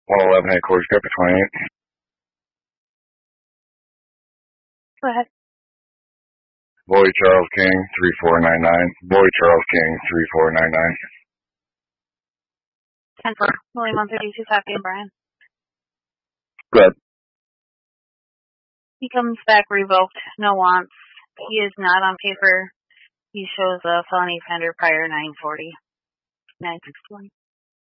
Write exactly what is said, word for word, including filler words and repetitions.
one eleven headquarters, Pepper twenty-eight. Go ahead. Boy Charles King, three four nine nine. Boy Charles King, three four nine nine. ten four. William one fifty-two, copy, Brian. Good. He comes back revoked, no wants. He is not on paper. He shows a felony offender prior nine forty. nine sixty-one.